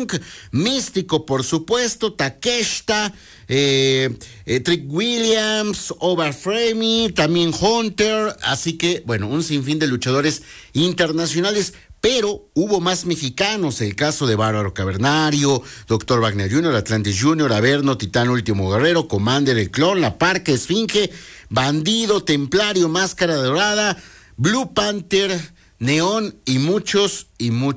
Punk, Místico, por supuesto, Takeshita, Trick Williams, Overframe, también Hunter, así que, bueno, un sinfín de luchadores internacionales. Pero hubo más mexicanos, el caso de Bárbaro Cavernario, Dr. Wagner Jr., Atlantis Jr., Averno, Titán Último Guerrero, Commander el Clon, La Parca, Esfinge, Bandido, Templario, Máscara Dorada, Blue Panther, Neón y muchos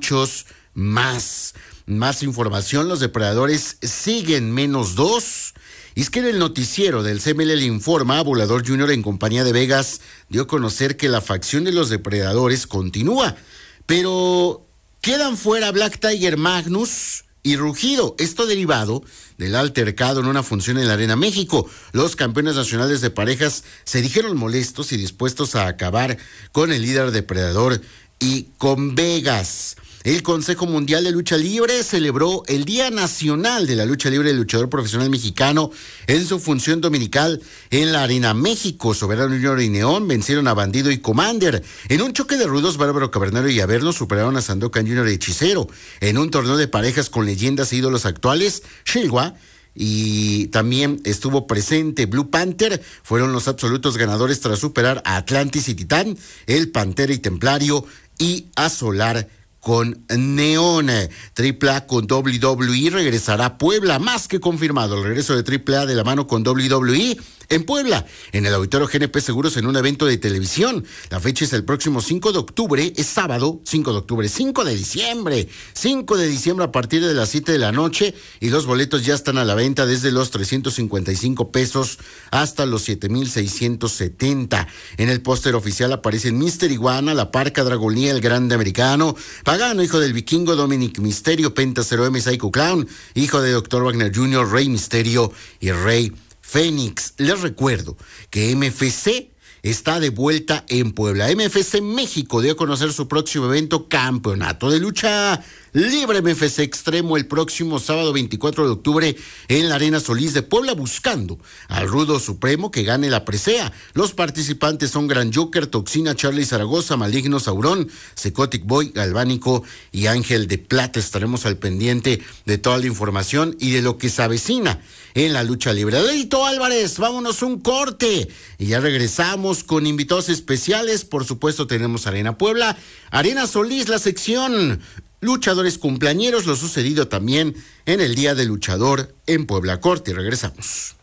más. Más información, los depredadores siguen -2. Y es que en el noticiero del CML Le Informa, Volador Jr. en compañía de Vegas dio a conocer que la facción de los depredadores continúa. Pero quedan fuera Black Tiger Magnus y Rugido, esto derivado del altercado en una función en la Arena México. Los campeones nacionales de parejas se dijeron molestos y dispuestos a acabar con el líder depredador y con Vegas. El Consejo Mundial de Lucha Libre celebró el Día Nacional de la Lucha Libre del Luchador Profesional Mexicano en su función dominical en la Arena México. Soberano Junior y Neón vencieron a Bandido y Commander. En un choque de rudos, Bárbaro Cavernario y Averno superaron a Sandokan Junior y Hechicero. En un torneo de parejas con leyendas e ídolos actuales, Shilwa y también estuvo presente Blue Panther, fueron los absolutos ganadores tras superar a Atlantis y Titán, el Pantera y Templario y a Solar con Neón. AAA con WWE regresará a Puebla, más que confirmado el regreso de AAA de la mano con WWE en Puebla, en el Auditorio GNP Seguros en un evento de televisión. La fecha es el próximo 5 de octubre, es sábado, 5 de diciembre a partir de las 7 de la noche, y los boletos ya están a la venta desde los 355 pesos hasta los 7,670. En el póster oficial aparecen Mister Iguana, La Parca, Dragonía, el Grande Americano, Pagano, hijo del Vikingo, Dominic Misterio, Penta 0M, Psycho Clown, hijo de Dr. Wagner Jr., Rey Misterio y Rey Fénix. Les recuerdo que MFC está de vuelta en Puebla. MFC México dio a conocer su próximo evento, Campeonato de Lucha Libre MFC Extremo, el próximo sábado 24 de octubre en la Arena Solís de Puebla, buscando al Rudo Supremo que gane la presea. Los participantes son Gran Joker, Toxina, Charlie Zaragoza, Maligno, Saurón, Psychotic Boy, Galvánico y Ángel de Plata. Estaremos al pendiente de toda la información y de lo que se avecina en la lucha libre. Leito Álvarez, vámonos un corte y ya regresamos con invitados especiales. Por supuesto tenemos Arena Puebla, Arena Solís, la sección luchadores cumpleañeros, lo sucedido también en el Día del Luchador en Puebla. Corte y regresamos.